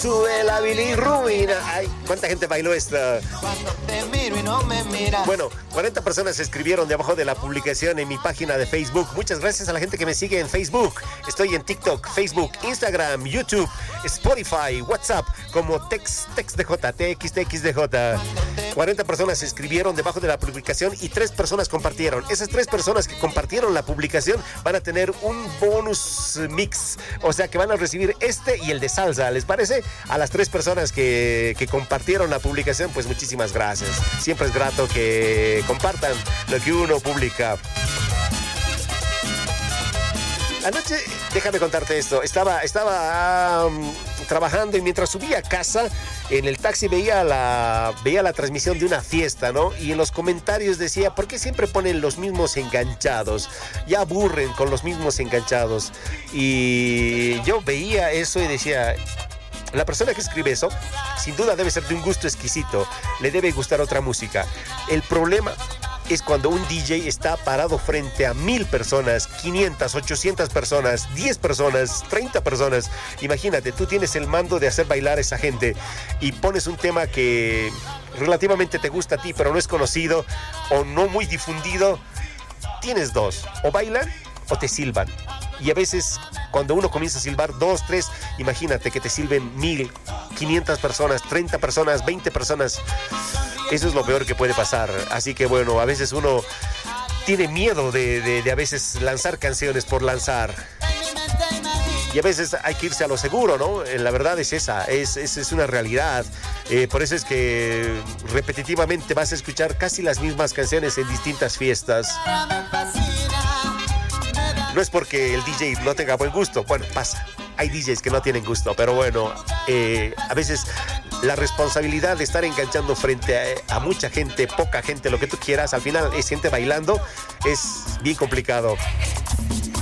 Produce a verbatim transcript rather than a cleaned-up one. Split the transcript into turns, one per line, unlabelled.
sube la bilirrubina. Ay, ¿cuánta gente bailó esta?
Cuando te miro y no me miras.
Bueno, cuarenta personas escribieron debajo de la publicación en mi página de Facebook. Muchas gracias a la gente que me sigue en Facebook. Estoy en TikTok, Facebook, Instagram, YouTube, Spotify, WhatsApp, como Tex, TextDJ, T X T X D J. cuarenta personas escribieron debajo de la publicación y tres personas compartieron. Esas tres personas que compartieron la publicación van a tener un bonus mix. O sea que van a recibir este y el de salsa. ¿Les parece? A las tres personas que, que compartieron la publicación, pues muchísimas gracias. Siempre es grato que compartan lo que uno publica. Anoche, déjame contarte esto, estaba, estaba um, trabajando y mientras subía a casa, en el taxi veía la, veía la transmisión de una fiesta, ¿no? Y en los comentarios decía, ¿por qué siempre ponen los mismos enganchados? Ya aburren con los mismos enganchados. Y yo veía eso y decía, la persona que escribe eso, sin duda debe ser de un gusto exquisito, le debe gustar otra música. El problema es cuando un D J está parado frente a mil personas, quinientas, ochocientas personas, diez personas, treinta personas. Imagínate, tú tienes el mando de hacer bailar a esa gente y pones un tema que relativamente te gusta a ti, pero no es conocido o no muy difundido. Tienes dos, o bailan o te silban. Y a veces cuando uno comienza a silbar dos, tres, imagínate que te silben mil, quinientas personas, treinta personas, veinte personas. Eso es lo peor que puede pasar. Así que bueno, a veces uno tiene miedo de, de, de a veces lanzar canciones por lanzar. Y a veces hay que irse a lo seguro, ¿no? La verdad es esa, es, es, es una realidad. Eh, por eso es que repetitivamente vas a escuchar casi las mismas canciones en distintas fiestas. No es porque el D J no tenga buen gusto, bueno, pasa. Hay D Js que no tienen gusto, pero bueno, eh, a veces la responsabilidad de estar enganchando frente a, a mucha gente, poca gente, lo que tú quieras, al final es gente bailando, es bien complicado.